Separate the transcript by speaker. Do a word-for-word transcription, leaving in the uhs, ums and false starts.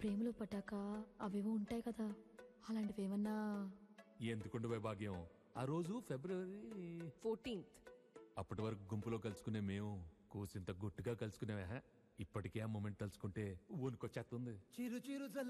Speaker 1: ప్రేమలో పట్టాక అవేవో ఉంటాయి కదా, అలాంటివి ఏమన్నా?
Speaker 2: ఎందుకుండు వైభాగ్యం, ఆ రోజు ఫిబ్రవరి
Speaker 3: ఫోర్టీన్త్
Speaker 2: అప్పటి వరకు గుంపులో కలుసుకునే మేము కూసింత గుట్టుగా కలుసుకునేవా? ఇప్పటికే ఆ మూమెంట్ తలుచుకుంటే ఊనుకొచ్చేస్తుంది.
Speaker 4: చిరు చిరు